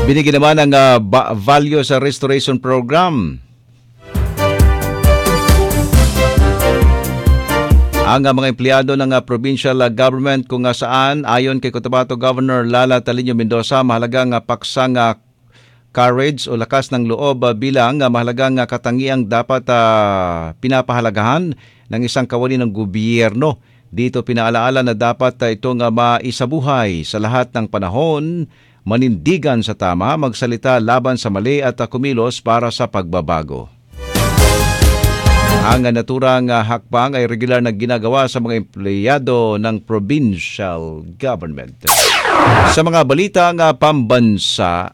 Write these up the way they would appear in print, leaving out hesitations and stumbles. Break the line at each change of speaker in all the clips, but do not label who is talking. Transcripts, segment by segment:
Binigyan naman ng value sa restoration program. Ang mga empleyado ng provincial government kung saan ayon kay Cotabato Governor Lala Talino Mendoza mahalagang paksang courage o lakas ng loob bilang mahalagang katangiang dapat pinapahalagahan ng isang kawani ng gobyerno. Dito pinaalaala na dapat itong maisabuhay sa lahat ng panahon, manindigan sa tama, magsalita laban sa mali at kumilos para sa pagbabago. Ang naturang hakbang ay regular na ginagawa sa mga empleyado ng provincial government. Sa mga balitang pambansa,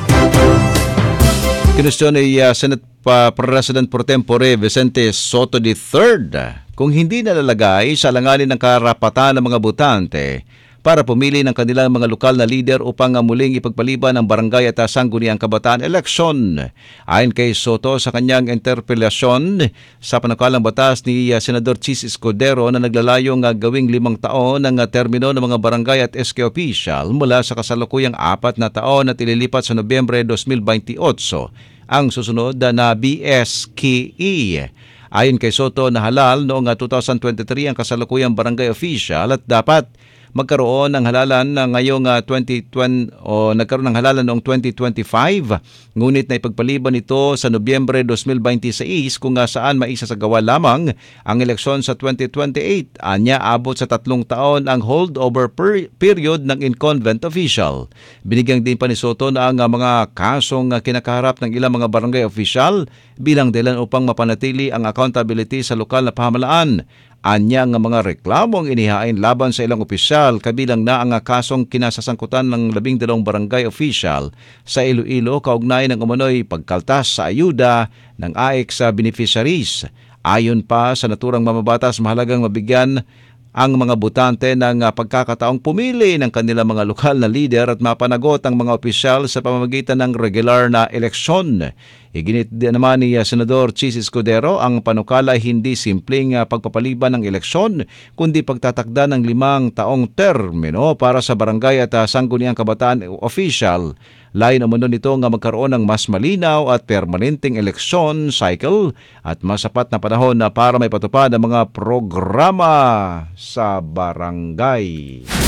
kinustyon ni Senate President Pro Tempore Vicente Sotto III kung hindi nalalagay sa alanganin ng karapatan ng mga botante para pumili ng kanilang mga lokal na lider upang muling ipagpaliban ang barangay at sangguniang kabataan election. Ayon kay Soto sa kanyang interpelasyon sa panukalang batas ni Senador Chis Escudero na naglalayong gawing 5 taon ang termino ng mga barangay at SK official mula sa kasalukuyang 4 na taon at ililipat sa Nobyembre 2028 ang susunod na BSKE. Ayon kay Soto na halal noong 2023 ang kasalukuyang barangay official at dapat magkaroon ng halalan ngayong 2020 o nagkaroon ng halalan noong 2025, ngunit na ipagpaliban ito sa Nobyembre 2026 kung saan maisasagawa lamang ang eleksyon sa 2028. Anya abot sa 3 taon ang holdover period ng incumbent official. Binigyang din pa ni Soto na ang mga kasong kinakaharap ng ilang mga barangay official bilang dahilan upang mapanatili ang accountability sa lokal na pamahalaan. Anya nga mga reklamong inihain laban sa ilang opisyal kabilang na ang kasong kinasasangkutan ng 12 barangay official sa Iloilo kaugnay ng umano'y pagkaltas sa ayuda ng AIC sa beneficiaries. Ayon pa sa naturang mamabatas, mahalagang mabigyan ang mga botante ng pagkakataong pumili ng kanilang mga lokal na lider at mapanagot ang mga opisyal sa pamamagitan ng regular na eleksyon. Iginit din naman ni Senador Chis Escudero ang panukala ay hindi simpleng pagpapaliban ng eleksyon kundi pagtatakda ng 5 taong termino para sa barangay at sangguniang kabataan official. Lain umano nito nga magkaroon ng mas malinaw at permanenteng eleksyon cycle at mas sapat na panahon na para may patupad ang mga programa sa barangay.